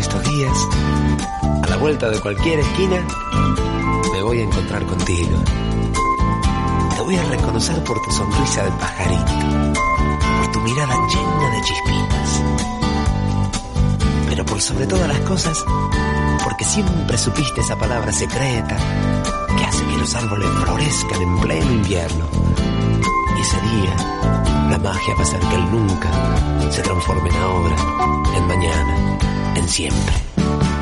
estos días, a la vuelta de cualquier esquina, me voy a encontrar contigo. Te voy a reconocer por tu sonrisa de pajarito, por tu mirada llena de chispitas. Pero por sobre todas las cosas, porque siempre supiste esa palabra secreta que hace que los árboles florezcan en pleno invierno. Y ese día, la magia va a hacer que el nunca se transforme en ahora, en mañana, en siempre.